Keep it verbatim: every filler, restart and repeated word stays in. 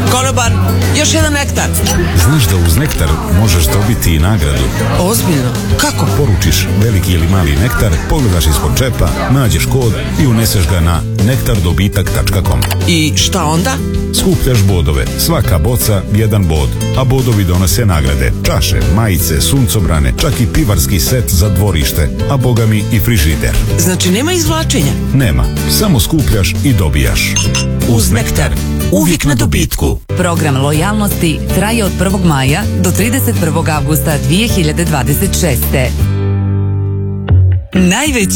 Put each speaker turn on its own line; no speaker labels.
Konobar, još jedan nektar.
Znaš da uz nektar možeš dobiti i nagradu?
Ozbiljno? Kako?
Poručiš veliki ili mali nektar, pogledaš ispod džepa, nađeš kod i uneseš ga na nektar dobitak tačka com.
I šta onda?
Skupljaš bodove. Svaka boca jedan bod. A bodovi donose nagrade. Čaše, majice, suncobrane, čak i pivarski set za dvorište. A bogami i frižider.
Znači nema izvlačenja?
Nema. Samo skupljaš i dobijaš.
Uz nektar. Uvijek na dobitku.
Program lojalnosti traje od prvog maja do trideset prvog avgusta dvije hiljade dvadeset šeste. Najveći